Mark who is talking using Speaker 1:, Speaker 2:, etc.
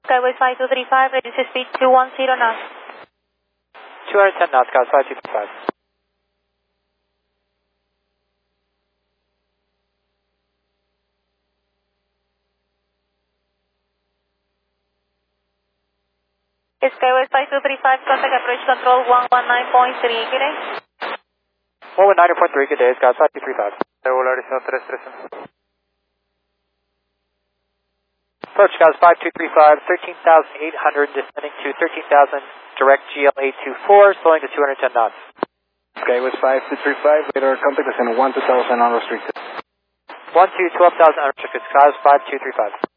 Speaker 1: Skyway 5235, reduce speed 210 knots.
Speaker 2: 210 knots, Skyway 5235.
Speaker 1: Skyway 5235, contact approach control 119.3, good day.
Speaker 2: 119.3, good day, Skyway 5235. Horizon 331. Approach Skyway 5235, 13,800, descending to 13,000, direct GL824, slowing to 210 knots.
Speaker 3: Skyway 5235, radar contact descend 12,000 unrestricted.
Speaker 2: 12,000 unrestricted, Skyway 5235.